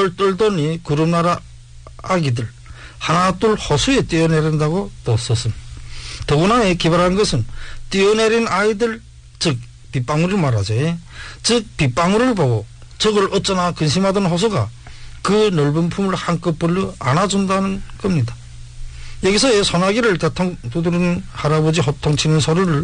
뻘뻘 떨더니 구름나라 아기들 하나둘 호수에 뛰어내린다고 또 썼습니다. 더구나 기발한 것은 뛰어내린 아이들, 즉 빗방울을 말하죠. 즉 빗방울을 보고 저걸 어쩌나 근심하던 호수가 그 넓은 품을 한꺼번에 안아준다는 겁니다. 여기서 소나기를 대통 두드리는 할아버지 호통치는 소리를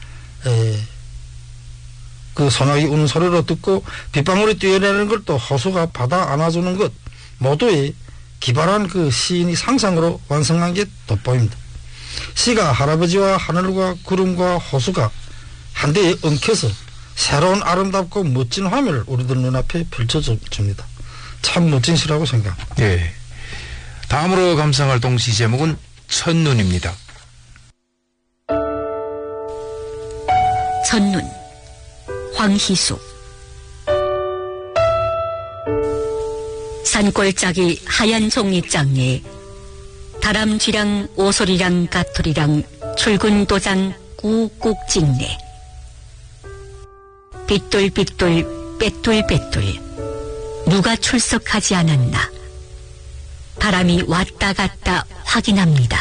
그 소나기 우는 소리로 듣고 빗방울이 뛰어내리는 걸 또 호수가 받아 안아주는 것 모두의 기발한 그 시인이 상상으로 완성한 게 돋보입니다. 시가 할아버지와 하늘과 구름과 호수가 한데에 엉켜서 새로운 아름답고 멋진 화면을 우리들 눈앞에 펼쳐줍니다. 참 멋진 시라고 생각합니다. 예. 다음으로 감상할 동시 제목은 첫눈입니다. 첫눈, 황희숙. 산골짜기 하얀 종이장에 다람쥐랑 오소리랑 까투리랑 출근 도장 꾹꾹 찍네. 빗돌빗돌 빼돌빼돌 누가 출석하지 않았나. 바람이 왔다 갔다 확인합니다.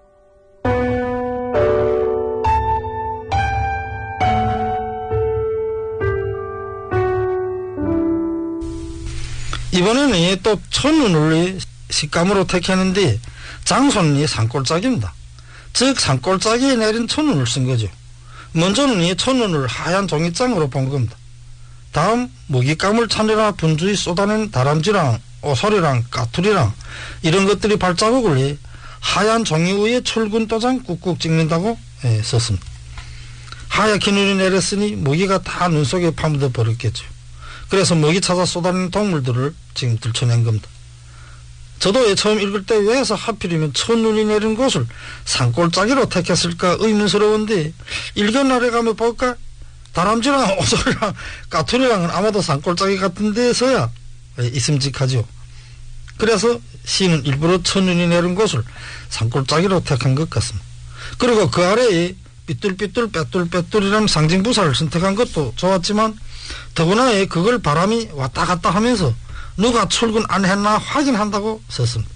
이번에는 또 첫눈을 식감으로 택했는데 장소는 산골짜기입니다. 즉 산골짜기에 내린 첫눈을 쓴 거죠. 먼저는 이 첫눈을 하얀 종이장으로 본 겁니다. 다음 먹잇감을 찾느라 분주히 쏟아낸 다람쥐랑 오소리랑 까투리랑 이런 것들이 발자국을 하얀 종이 위에 철근 도장 꾹꾹 찍는다고 썼습니다. 하얗게 눈이 내렸으니 먹이가 다 눈 속에 파묻어 버렸겠죠. 그래서 먹이 찾아 쏟아낸 동물들을 지금 들춰낸 겁니다. 저도 처음 읽을 때 왜서 하필이면 첫눈이 내린 곳을 산골짜기로 택했을까 의문스러운데 읽은 가면 볼까 다람쥐랑 오소리랑 까투리랑은 아마도 산골짜기 같은 데서야 있음직하죠. 그래서 시인은 일부러 첫눈이 내린 곳을 산골짜기로 택한 것 같습니다. 그리고 그 아래에 삐뚤삐뚤 빼뚤빼뚤이라는 상징부사를 선택한 것도 좋았지만 더구나 그걸 바람이 왔다 갔다 하면서 누가 출근 안 했나 확인한다고 썼습니다.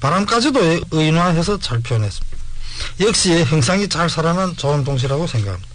바람까지도 의인화해서 잘 표현했습니다. 역시 형상이 잘 살아난 좋은 동시라고 생각합니다.